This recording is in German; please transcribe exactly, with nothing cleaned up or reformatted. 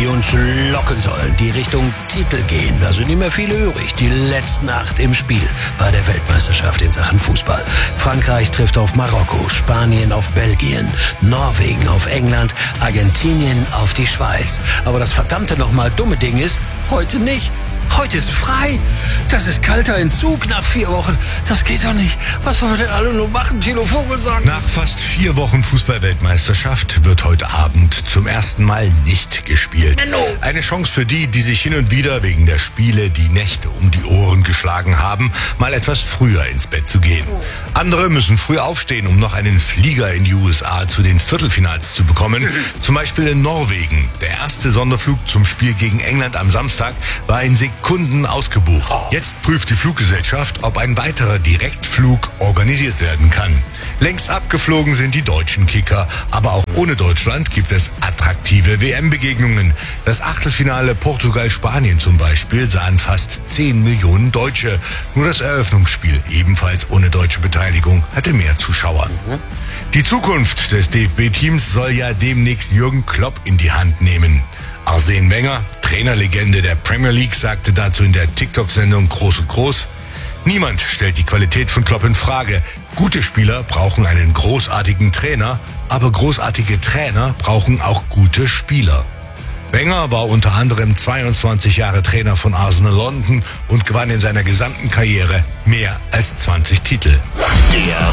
die uns locken sollen, die Richtung Titel gehen. Da sind nicht mehr viele übrig. Die letzten acht im Spiel bei der Weltmeisterschaft in Sachen Fußball. Frankreich trifft auf Marokko, Spanien auf Belgien, Norwegen auf England, Argentinien auf die Schweiz. Aber das verdammte nochmal dumme Ding ist, heute nicht. Heute ist frei. Das ist kalter Entzug nach vier Wochen. Das geht doch nicht. Was sollen wir denn alle nur machen, Thilo Vogelsang? Nach fast vier Wochen Fußball-Weltmeisterschaft wird heute Abend zum ersten Mal nicht gespielt. Eine Chance für die, die sich hin und wieder wegen der Spiele die Nächte um die Ohren geschlagen haben, mal etwas früher ins Bett zu gehen. Andere müssen früh aufstehen, um noch einen Flieger in die U S A zu den Viertelfinals zu bekommen. Zum Beispiel in Norwegen. Der erste Sonderflug zum Spiel gegen England am Samstag war in Sekunden ausgebucht. Jetzt prüft die Fluggesellschaft, ob ein weiterer Direktflug organisiert werden kann. Längst abgeflogen sind die deutschen Kicker, aber auch ohne Deutschland gibt es attraktive W M-Begegnungen. Das Achtelfinale Portugal-Spanien zum Beispiel sahen fast zehn Millionen Deutsche. Nur das Eröffnungsspiel, ebenfalls ohne deutsche Beteiligung, hatte mehr Zuschauer. Die Zukunft des D F B-Teams soll ja demnächst Jürgen Klopp in die Hand nehmen. Arsene Wenger, Trainerlegende der Premier League, sagte dazu in der TikTok-Sendung Groß und Groß: Niemand stellt die Qualität von Klopp in Frage. Gute Spieler brauchen einen großartigen Trainer, aber großartige Trainer brauchen auch gute Spieler. Wenger war unter anderem zweiundzwanzig Jahre Trainer von Arsenal London und gewann in seiner gesamten Karriere mehr als zwanzig Titel. Der